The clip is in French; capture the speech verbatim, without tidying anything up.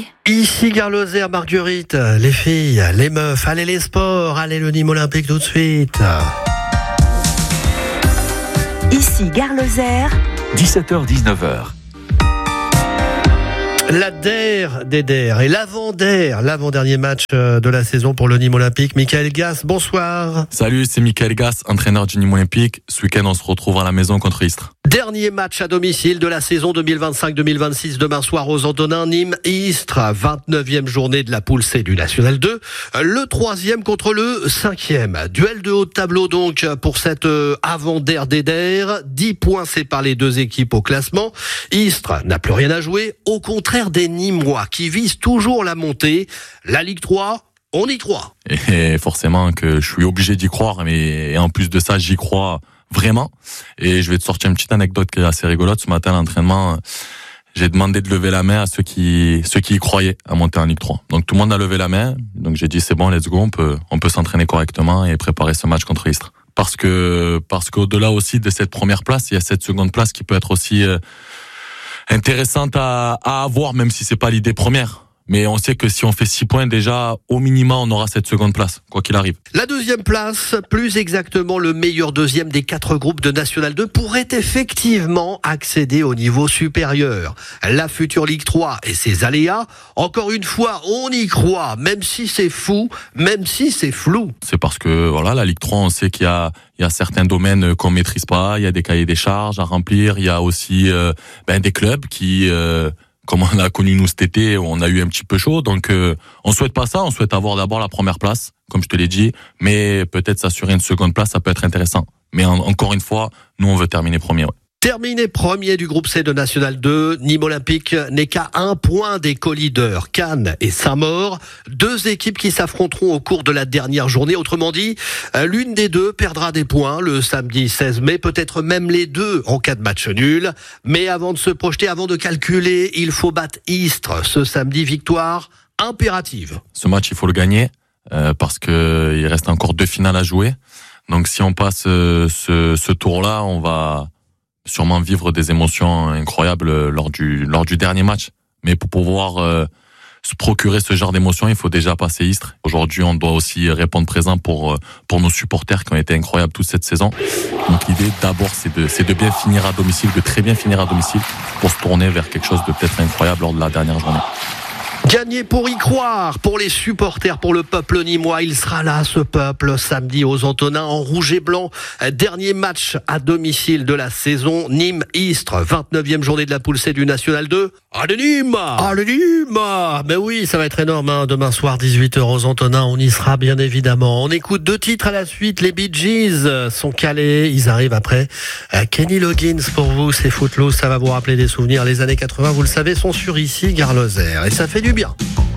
Ici Gare Lozère, Marguerite, les filles, les meufs, allez les sports, allez le Nîmes Olympique tout de suite. Ici Gare Lozère, dix-sept heures dix-neuf heures. La D E R des D E R et l'avant-D E R, l'avant-dernier match de la saison pour le Nîmes Olympique. Michael Gass, bonsoir. Salut, c'est Michael Gass, entraîneur du Nîmes Olympique. Ce week-end, on se retrouve à la maison contre Istres. Dernier match à domicile de la saison deux mille vingt-cinq deux mille vingt-six, demain soir aux Antonins, Nîmes-Istres, vingt-neuvième journée de la poule C du National deux, le troisième contre le cinquième. Duel de haut de tableau donc pour cette avant-D E R des D E R, dix points séparent les deux équipes au classement. Istres n'a plus rien à jouer, au contraire des Nîmois qui visent toujours la montée. La Ligue trois, on y croit. Et forcément que je suis obligé d'y croire, mais en plus de ça, j'y crois vraiment. Et je vais te sortir une petite anecdote qui est assez rigolote. Ce matin à l'entraînement, j'ai demandé de lever la main à ceux qui ceux qui y croyaient à monter en Ligue trois. Donc tout le monde a levé la main. Donc j'ai dit c'est bon, let's go, on peut on peut s'entraîner correctement et préparer ce match contre Istres. Parce que parce qu'au-delà aussi de cette première place, il y a cette seconde place qui peut être aussi euh, intéressante à, à avoir, même si c'est pas l'idée première. Mais on sait que si on fait six points, déjà, au minimum, on aura cette seconde place, quoi qu'il arrive. La deuxième place, plus exactement le meilleur deuxième des quatre groupes de National deux, pourrait effectivement accéder au niveau supérieur. La future Ligue trois et ses aléas, encore une fois, on y croit, même si c'est fou, même si c'est flou. C'est parce que, voilà, la Ligue trois, on sait qu'il y a, il y a certains domaines qu'on maîtrise pas, il y a des cahiers des charges à remplir, il y a aussi, euh, ben, des clubs qui, euh, comme on a connu nous cet été, on a eu un petit peu chaud, donc euh, on souhaite pas ça, on souhaite avoir d'abord la première place, comme je te l'ai dit, mais peut-être s'assurer une seconde place, ça peut être intéressant. Mais en, encore une fois, nous on veut terminer premier. Ouais. Terminé premier du groupe C de National deux, Nîmes Olympique n'est qu'à un point des co-leaders, Cannes et Saint-Maur, deux équipes qui s'affronteront au cours de la dernière journée. Autrement dit, l'une des deux perdra des points le samedi seize mai, peut-être même les deux en cas de match nul. Mais avant de se projeter, avant de calculer, il faut battre Istres ce samedi, victoire impérative. Ce match, il faut le gagner euh, parce que il reste encore deux finales à jouer. Donc si on passe euh, ce, ce tour-là, on va sûrement vivre des émotions incroyables lors du lors du dernier match. Mais pour pouvoir euh, se procurer ce genre d'émotions, il faut déjà passer Istres. Aujourd'hui, on doit aussi répondre présent pour pour nos supporters qui ont été incroyables toute cette saison. Donc l'idée d'abord, c'est de c'est de bien finir à domicile, de très bien finir à domicile pour se tourner vers quelque chose de peut-être incroyable lors de la dernière journée. Gagner pour y croire, pour les supporters, pour le peuple nîmois. Il sera là, ce peuple, samedi aux Antonins, en rouge et blanc. Dernier match à domicile de la saison. Nîmes-Istres, vingt-neuvième journée de la poule C du National deux. Ah, le Nîmes! Ah, le Nîmes! Ben oui, ça va être énorme, hein. Demain soir, dix-huit heures aux Antonins. On y sera, bien évidemment. On écoute deux titres à la suite. Les Bee Gees sont calés. Ils arrivent après. Kenny Loggins, pour vous, c'est Footloose. Ça va vous rappeler des souvenirs. Les années quatre-vingts, vous le savez, sont sur ici, Gare Lozère. Et ça fait du bien.